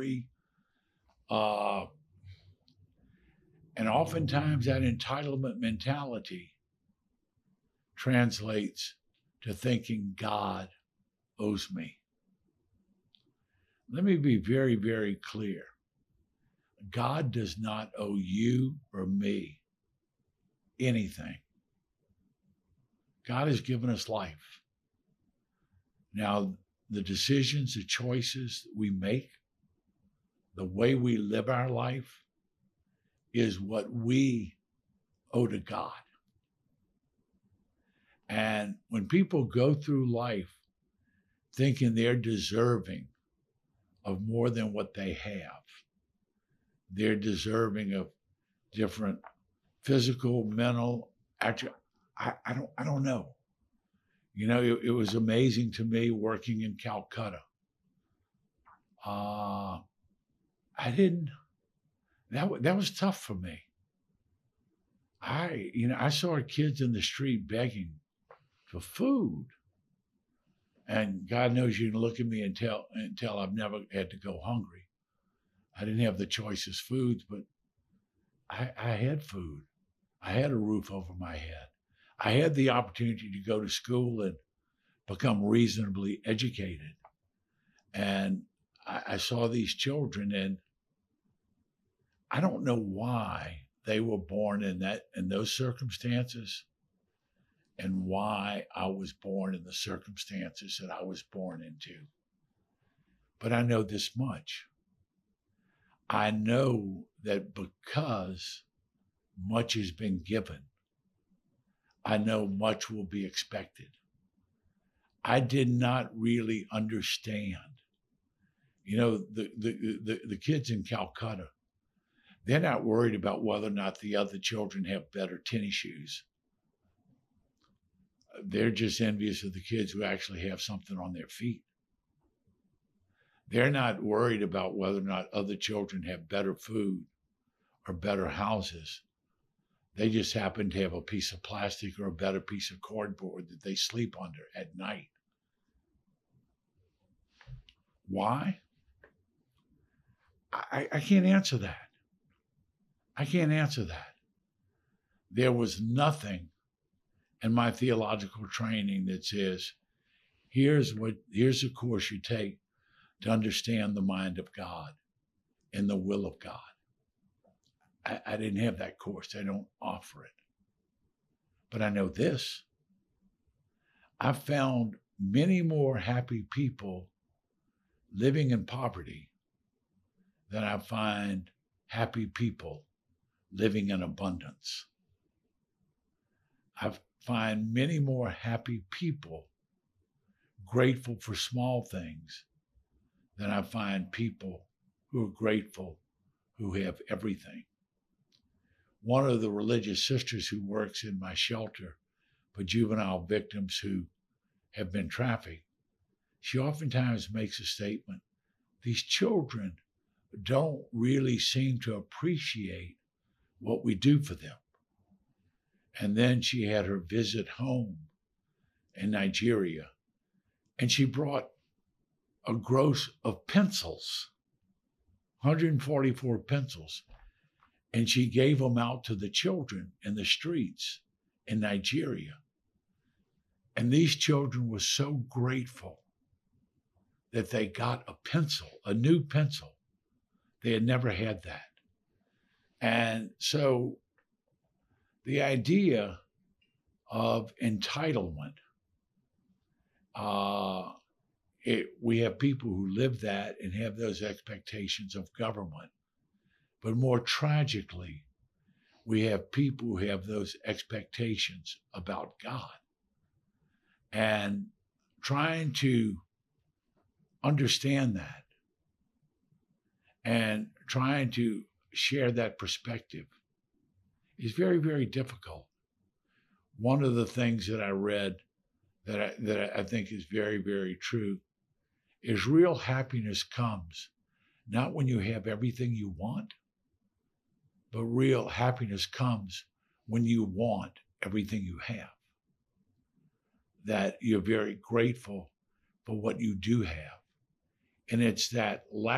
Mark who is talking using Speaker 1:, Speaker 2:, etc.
Speaker 1: hungry. Uh, and oftentimes that entitlement mentality translates to thinking God owes me. Let me be very, very clear. God does not owe you or me anything. God has given us life. Now, the decisions, the choices we make, the way we live our life is what we owe to God. And when people go through life thinking they're deserving of more than what they have, they're deserving of different physical, mental, actually, I don't know. You know, it was amazing to me working in Calcutta. I didn't, that was tough for me. I saw kids in the street begging for food. And God knows you can look at me and tell I've never had to go hungry. I didn't have the choicest foods, but I had food. I had a roof over my head. I had the opportunity to go to school and become reasonably educated. And I saw these children, and I don't know why they were born in those circumstances and why I was born in the circumstances that I was born into. But I know this much. I know that because much has been given, I know much will be expected. I did not really understand. You know, the kids in Calcutta, they're not worried about whether or not the other children have better tennis shoes. They're just envious of the kids who actually have something on their feet. They're not worried about whether or not other children have better food or better houses. They just happen to have a piece of plastic or a better piece of cardboard that they sleep under at night. Why? I can't answer that. I can't answer that. There was nothing in my theological training that says, here's a course you take to understand the mind of God and the will of God. I didn't have that course. They don't offer it. But I know this. I've found many more happy people living in poverty than I find happy people living in abundance. I find many more happy people grateful for small things than I find people who are grateful who have everything. One of the religious sisters who works in my shelter for juvenile victims who have been trafficked, she oftentimes makes a statement. These children don't really seem to appreciate what we do for them. And then she had her visit home in Nigeria, and she brought a gross of pencils, 144 pencils, and she gave them out to the children in the streets in Nigeria. And these children were so grateful that they got a pencil, a new pencil. They had never had that. And so the idea of entitlement, we have people who live that and have those expectations of government. But more tragically, we have people who have those expectations about God. And trying to understand that and trying to share that perspective is very, very difficult. One of the things that I read that I think is very, very true is real happiness comes not when you have everything you want, but real happiness comes when you want everything you have. That you're very grateful for what you do have. And it's that lack